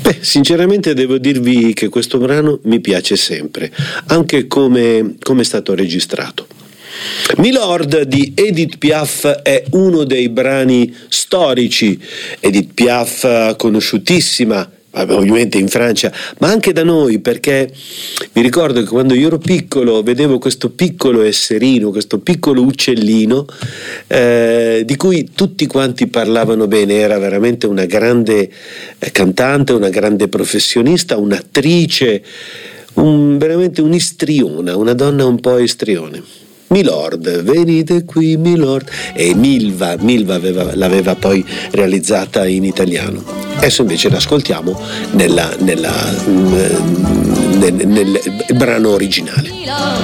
Sinceramente devo dirvi che questo brano mi piace sempre, anche come è stato registrato. Milord di Edith Piaf è uno dei brani storici. Edith Piaf conosciutissima, ovviamente in Francia, ma anche da noi, perché mi ricordo che quando io ero piccolo vedevo questo piccolo esserino, questo piccolo uccellino di cui tutti quanti parlavano bene. Era veramente una grande cantante, una grande professionista, un'attrice, veramente un'istriona, una donna un po' istrione. Milord, venite qui Milord, e Milva l'aveva poi realizzata in italiano. Adesso invece l'ascoltiamo nel brano originale.